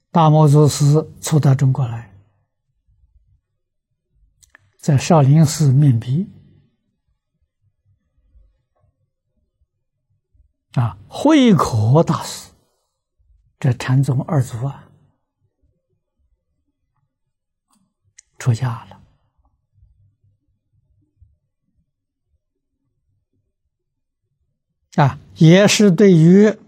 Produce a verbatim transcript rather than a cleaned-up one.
大摩祖师初到中国来，在少林寺面壁，啊，慧可大师，这禅宗二祖啊，出家了。啊，也是对于